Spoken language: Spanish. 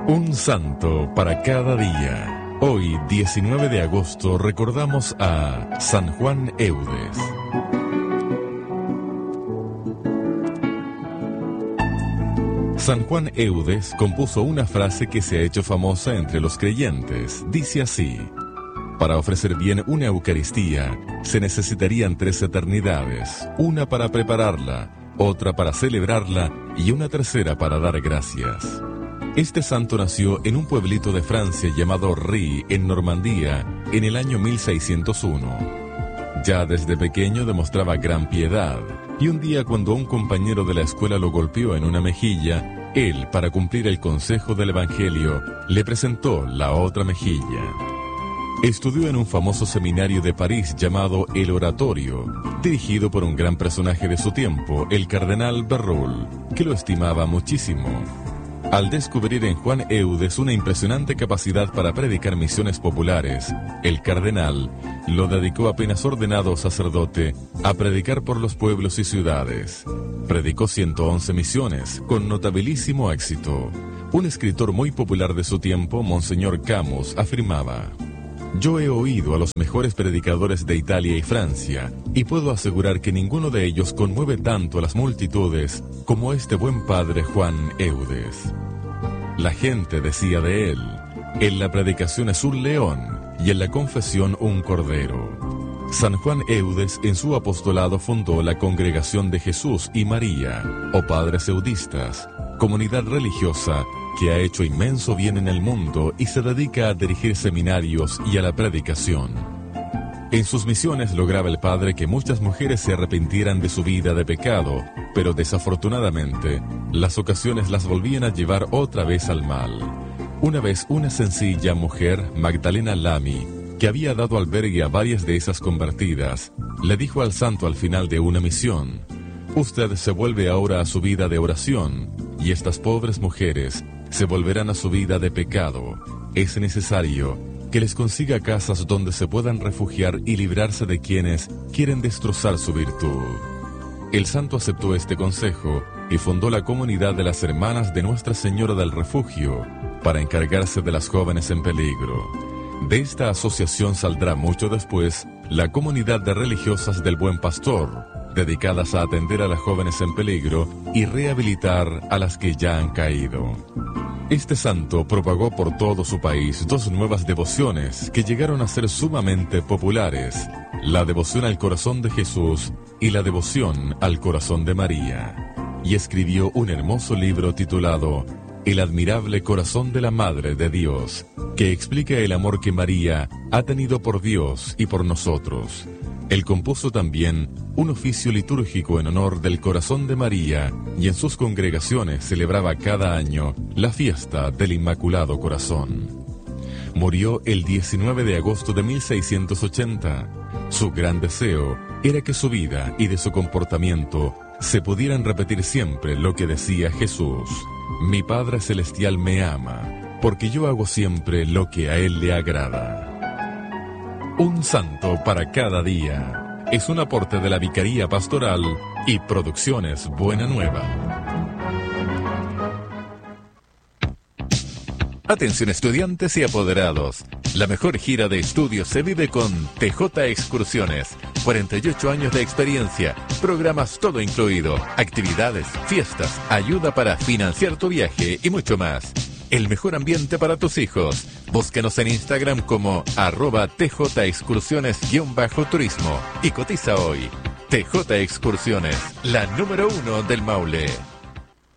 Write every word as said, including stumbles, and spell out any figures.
Un santo para cada día. Hoy, diecinueve de agosto, recordamos a San Juan Eudes. San Juan Eudes compuso una frase que se ha hecho famosa entre los creyentes. Dice así: para ofrecer bien una Eucaristía, se necesitarían tres eternidades, una para prepararla, otra para celebrarla y una tercera para dar gracias. Este santo nació en un pueblito de Francia llamado Ry, en Normandía, en el año mil seiscientos uno. Ya desde pequeño demostraba gran piedad, y un día cuando un compañero de la escuela lo golpeó en una mejilla, él, para cumplir el consejo del Evangelio, le presentó la otra mejilla. Estudió en un famoso seminario de París llamado El Oratorio, dirigido por un gran personaje de su tiempo, el cardenal Bérulle, que lo estimaba muchísimo. Al descubrir en Juan Eudes una impresionante capacidad para predicar misiones populares, el cardenal lo dedicó apenas ordenado sacerdote a predicar por los pueblos y ciudades. Predicó ciento once misiones, con notabilísimo éxito. Un escritor muy popular de su tiempo, Monseñor Camus, afirmaba: yo he oído a los mejores predicadores de Italia y Francia, y puedo asegurar que ninguno de ellos conmueve tanto a las multitudes como este buen padre Juan Eudes. La gente decía de él: en la predicación es un león, y en la confesión un cordero. San Juan Eudes en su apostolado fundó la Congregación de Jesús y María, o Padres Eudistas, comunidad religiosa que ha hecho inmenso bien en el mundo y se dedica a dirigir seminarios y a la predicación. En sus misiones lograba el padre que muchas mujeres se arrepintieran de su vida de pecado, pero desafortunadamente, las ocasiones las volvían a llevar otra vez al mal. Una vez una sencilla mujer, Magdalena Lamy, que había dado albergue a varias de esas convertidas, le dijo al santo al final de una misión: usted se vuelve ahora a su vida de oración, y estas pobres mujeres se volverán a su vida de pecado. Es necesario que les consiga casas donde se puedan refugiar y librarse de quienes quieren destrozar su virtud. El santo aceptó este consejo y fundó la comunidad de las Hermanas de Nuestra Señora del Refugio para encargarse de las jóvenes en peligro. De esta asociación saldrá mucho después la comunidad de religiosas del Buen Pastor, dedicadas a atender a las jóvenes en peligro y rehabilitar a las que ya han caído. Este santo propagó por todo su país dos nuevas devociones que llegaron a ser sumamente populares: la devoción al corazón de Jesús y la devoción al corazón de María. Y escribió un hermoso libro titulado El admirable corazón de la Madre de Dios, que explica el amor que María ha tenido por Dios y por nosotros. Él compuso también un oficio litúrgico en honor del corazón de María, y en sus congregaciones celebraba cada año la fiesta del Inmaculado Corazón. Murió el diecinueve de agosto de mil seiscientos ochenta. Su gran deseo era que su vida y de su comportamiento se pudieran repetir siempre lo que decía Jesús: mi Padre Celestial me ama, porque yo hago siempre lo que a Él le agrada. Un santo para cada día es un aporte de la Vicaría Pastoral y Producciones Buena Nueva. Atención estudiantes y apoderados. La mejor gira de estudios se vive con T J Excursiones. cuarenta y ocho años de experiencia, programas todo incluido, actividades, fiestas, ayuda para financiar tu viaje y mucho más. El mejor ambiente para tus hijos. Búscanos en Instagram como arroba tjexcursiones-turismo y cotiza hoy. T J Excursiones, la número uno del Maule.